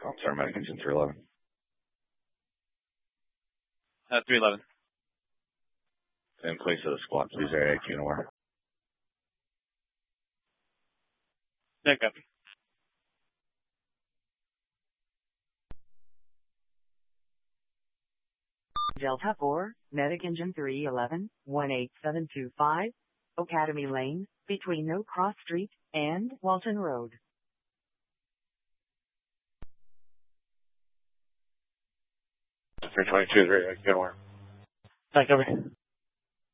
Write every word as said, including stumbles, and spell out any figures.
Oh, sorry, Medic Engine three eleven. Uh, three eleven. In place of the squad, please, area eighteen aware. No copy. Delta four, Medic Engine three eleven, one eight seven two five, Academy Lane, between No Cross Street and Walton Road. three twenty-two is right, good one. No copy.